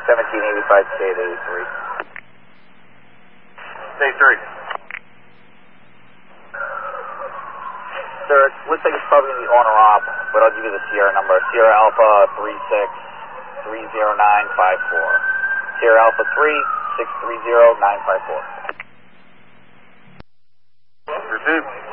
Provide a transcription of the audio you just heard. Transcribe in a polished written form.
1785 State 83. State 3. Sir, it looks like it's probably the on or off, but I'll give you the Sierra number. Sierra Alpha 3630954. Sierra Alpha 3630954. Received.